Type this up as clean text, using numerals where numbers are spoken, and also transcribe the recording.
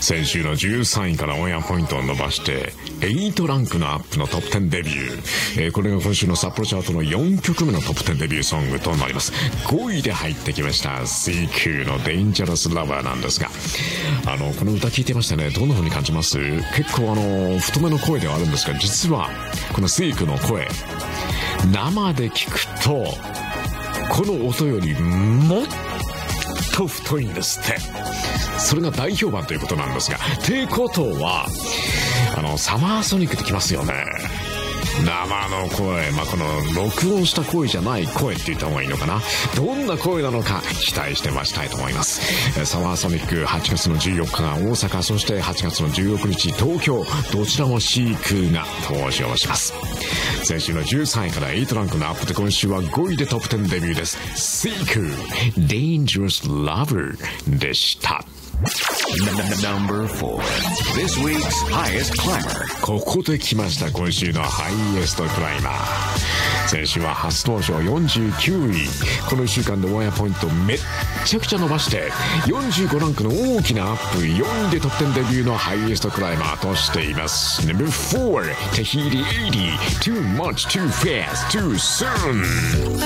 先週の13位からオンエアポイントを伸ばして8ランクのアップのトップ10デビュー、これが今週の札幌チャートの4曲目のトップ10デビューソングとなります。5位で入ってきましたセイクのデンジャラスラバーなんですが、この歌聴いてましてね、どんな風に感じます？結構太めの声ではあるんですが、実はこのセイクの声生で聞くとこの音よりもっと太いんですって。それが大評判ということなんですが、ってことはサマーソニックってきますよね。生の声、この録音した声じゃない声って言った方がいいのかな。どんな声なのか期待して待ちたいと思います。サマーソニック8月の14日が大阪、そして8月の16日東京、どちらもシークが登場します。先週の13位から8ランクのアップで今週は5位でトップ10デビューです。シーク Dangerous Lover でした。 Number 4. This week's highest climber. ここで来ました、今週のハイエストクライマー。先週は初登場49位。この1週間でオンエアポイントめっちゃくちゃ伸ばして45ランクの大きなアップ、4位でトップ10デビューのハイエストクライマーとしています。Number 4 Tahiti 80 Too much too fast too soon